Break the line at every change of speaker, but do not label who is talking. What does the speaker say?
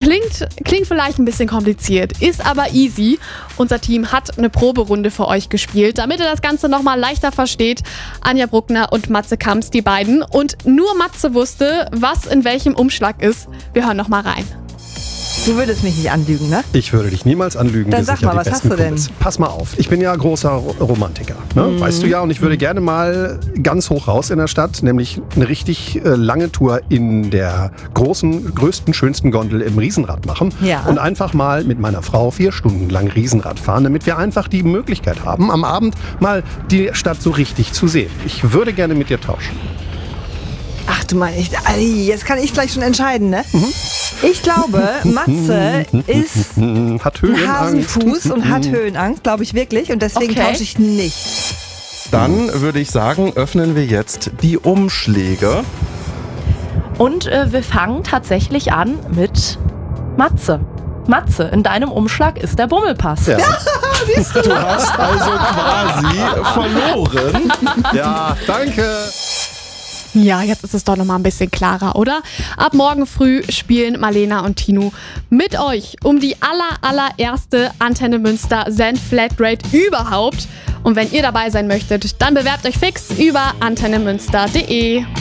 Klingt vielleicht ein bisschen kompliziert, ist aber easy. Unser Team hat eine Proberunde für euch gespielt, damit ihr das Ganze nochmal leichter versteht. Anja Bruckner und Matze Kamps, die beiden. Und nur Matze wusste, was in welchem Umschlag ist. Wir hören nochmal rein.
Du würdest mich nicht anlügen, ne?
Ich würde dich niemals anlügen.
Dann sag mal, was hast du denn?
Pass mal auf, ich bin ja großer Romantiker, ne? Weißt du ja, und ich würde gerne mal ganz hoch raus in der Stadt, nämlich eine richtig lange Tour in der größten, schönsten Gondel im Riesenrad machen.
Ja.
Und einfach mal mit meiner Frau 4 Stunden lang Riesenrad fahren, damit wir einfach die Möglichkeit haben, am Abend mal die Stadt so richtig zu sehen. Ich würde gerne mit dir tauschen.
Ach du meine, jetzt kann ich gleich schon entscheiden, ne? Ich glaube, Matze
hat
ein
Höhenangst.
Hasenfuß und hat Höhenangst, glaube ich wirklich. Und deswegen tausche ich nicht.
Dann würde ich sagen, öffnen wir jetzt die Umschläge.
Und wir fangen tatsächlich an mit Matze. Matze, in deinem Umschlag ist der Bummelpass.
Ja.
Du hast also quasi verloren.
Ja, danke.
Ja, jetzt ist es doch nochmal ein bisschen klarer, oder? Ab morgen früh spielen Marlena und Tino mit euch um die allererste Antenne Münster Zen Flatrate überhaupt. Und wenn ihr dabei sein möchtet, dann bewerbt euch fix über antennemünster.de.